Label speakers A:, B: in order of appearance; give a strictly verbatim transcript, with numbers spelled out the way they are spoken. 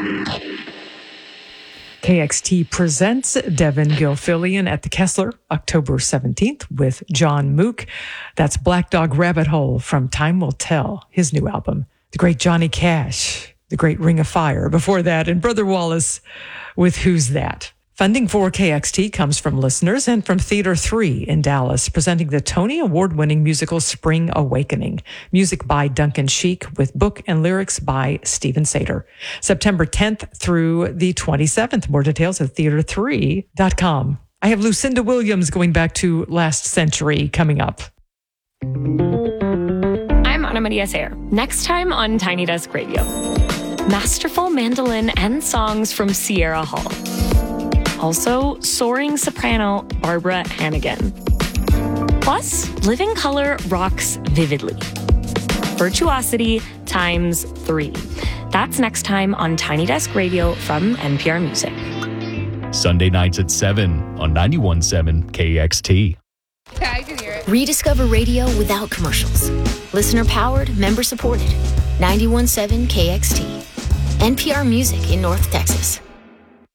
A: K X T presents Devin Gilfillian at the Kessler, October seventeenth, with John Mook. That's Black Dog Rabbit Hole from Time Will Tell, his new album. The great Johnny Cash, the great Ring of Fire. Before that, and Brother Wallace with Who's That? Funding for K X T comes from listeners and from Theater three in Dallas, presenting the Tony Award-winning musical Spring Awakening. Music by Duncan Sheik with book and lyrics by Stephen Sater. September tenth through the twenty-seventh. More details at theater three dot com. I have Lucinda Williams going back to last century coming up.
B: I'm Ana Maria Sayer. Next time on Tiny Desk Radio. Masterful mandolin and songs from Sierra Hall. Also, soaring soprano Barbara Hannigan. Plus, Living Color rocks vividly. Virtuosity times three. That's next time on Tiny Desk Radio from N P R Music.
C: Sunday nights at seven on ninety-one point seven K X T.
D: Yeah, I can hear it.
E: Rediscover radio without commercials. Listener-powered, member-supported. ninety-one point seven K X T. N P R Music in North Texas.